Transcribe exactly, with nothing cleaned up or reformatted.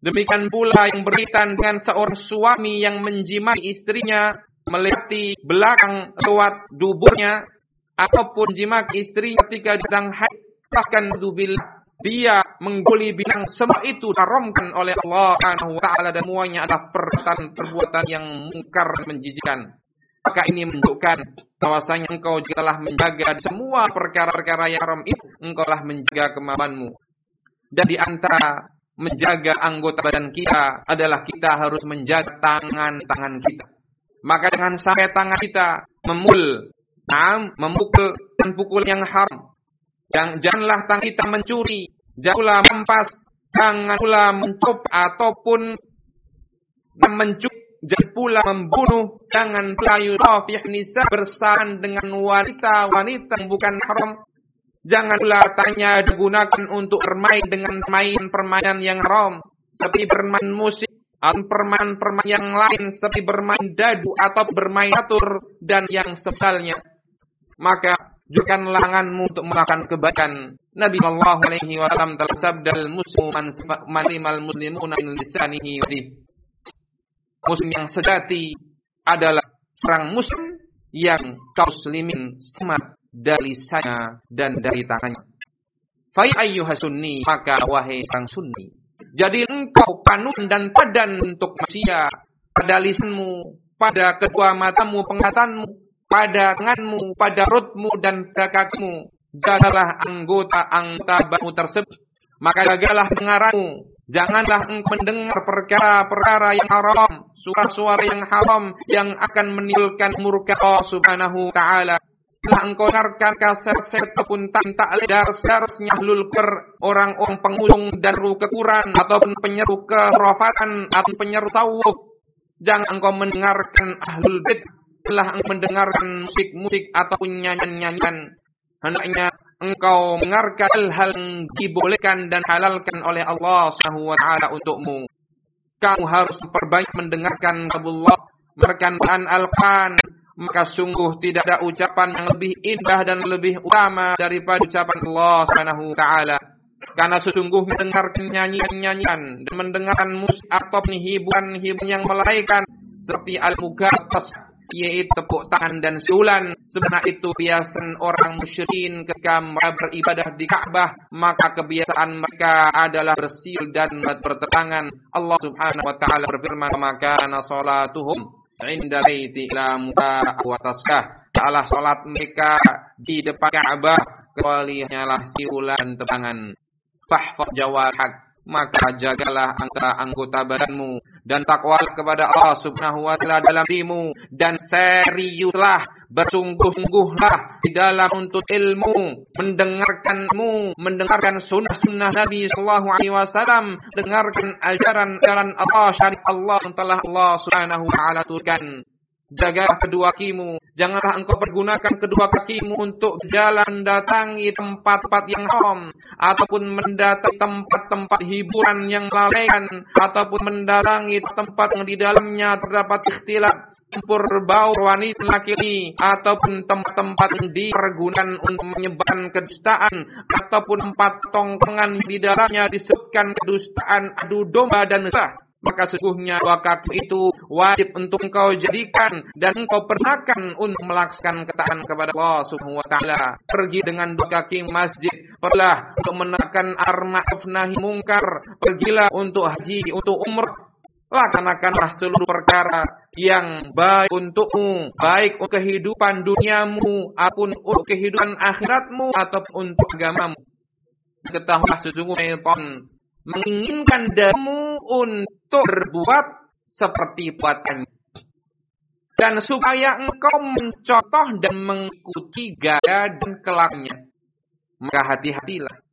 Demikian pula yang berkaitan dengan seorang suami yang menjimai istrinya, melewati belakang lewat duburnya, ataupun jima istri ketika sedang haid, bahkan dubillah dia mengguli binang, semua itu haramkan oleh Allah Subhanahu wa taala dan semuanya adalah perbuatan-perbuatan yang mungkar menjijikan. Maka ini menunjukkan bahwasanya engkau jika telah menjaga semua perkara-perkara yang haram itu, engkau telah menjaga kemampuanmu. Dan di antara menjaga anggota badan kita adalah kita harus menjaga tangan-tangan kita. Maka jangan sampai tangan kita memul, nah, memukul dan pukul yang haram. Jangan, janganlah tangan kita mencuri, janganlah mempas, jangan pula mencup ataupun mencup, jangan pula membunuh, jangan pula yusafih nisa, bersaran dengan wanita-wanita yang bukan haram. Jangan pula tanya digunakan untuk bermain dengan permainan-permainan yang haram, seperti bermain musik atau permainan-permainan yang lain, seperti bermain dadu atau bermain catur dan yang semisalnya. Maka jadikan laranganmu untuk melakukan kebaikan. Nabi sallallahu alaihi wasallam telah bersabda, "Al-muslimu man limal muslimuna min lisanihi wa yadihi." Muslim yang sejati adalah orang muslim yang kaum muslimin selamat dari lisannya dan dari tangannya. Fa ayyuhas sunni, maka wahai sang sunni, jadi engkau panutan dan padan untuk manusia pada lisanmu, pada kedua matamu, penglihatanmu, pada tanganmu, pada perutmu dan pada kakimu. Jagalah anggota-anggota badanmu tersebut. Maka jagalah pendengaranmu. Janganlah engkau mendengar perkara-perkara yang haram, suara-suara yang haram yang akan menimbulkan murka Allah Subhanahu wa taala. Telah engkau dengarkan kaset-kaset ataupun tak-tak dars-darsnya ahlul qur, orang-orang pengulung dan ru kekuran ataupun penyeru kerafatan atau penyeru tasawuf. Jangan engkau mendengarkan ahlul bid, telah engkau mendengarkan musik-musik ataupun nyanyian-nyanyian. Hendaknya engkau mendengarkan hal-hal yang dibolehkan dan halalkan oleh Allah Subhanahu wa taala untukmu. Kamu harus memperbanyak mendengarkan kalamullah, mendengarkan Al-Qur'an. Maka sungguh tidak ada ucapan yang lebih indah dan lebih utama daripada ucapan Allah Subhanahu wa taala. Karena sesungguhnya mendengarkan nyanyian-nyanyian dan mendengarkan musik atau hiburan-hiburan yang melaikan seperti al-mughafas, yaitu tepuk tangan dan siulan, sebenarnya itu kebiasaan orang musyrikin ketika mereka beribadah di Ka'bah, maka kebiasaan mereka adalah bersiul dan bertetangan. Allah Subhanahu wa taala berfirman, "Maka kana salatuhum inda baiti ila muka wa tasah." Ta'ala salat mereka di depan Ka'bah kecuali hanyalah siulan tetangan. Fahfaz jawarhak, maka jagalah anggota badanmu dan takwa kepada Allah Subhanahu wa taala dalam dirimu, dan seriuslah, bersungguh-sungguhlah di dalam untuk ilmu, mendengarkanmu, mendengarkan sunnah-sunnah Nabi sallallahu alaihi wasallam, dengarkan ajaran-ajaran Allah, syariat Allah yang telah Allah Subhanahu wa taala turunkan. Jagalah kedua kakimu, janganlah engkau pergunakan kedua kakimu untuk jalan datangi tempat-tempat yang haram, ataupun mendatangi tempat-tempat hiburan yang melalaikan, ataupun mendatangi tempat yang di dalamnya terdapat ikhtilaf, campur bau wanita laki-laki, ataupun tempat-tempat yang dipergunakan untuk menyebarkan kedustaan, ataupun tempat tongkongan di dalamnya disebutkan kedustaan, adu domba dan riba. Maka sesungguhnya dua kaki itu wajib untuk engkau jadikan dan engkau pernahkan untuk melaksanakan ketaatan kepada Allah Subhanahu wa taala. Pergi dengan dua kaki masjid, pergilah untuk menekan amar ma'ruf nahi mungkar, pergilah untuk haji, untuk umrah. Laksanakanlah seluruh perkara yang baik untukmu, baik untuk kehidupan duniamu ataupun untuk kehidupan akhiratmu ataupun untuk agamamu. Ketahuilah sesungguhnya syaitan menginginkan darimu untuk berbuat seperti buatannya, dan supaya engkau mencontoh dan mengikuti gaya dan kelakuannya. Maka hati-hatilah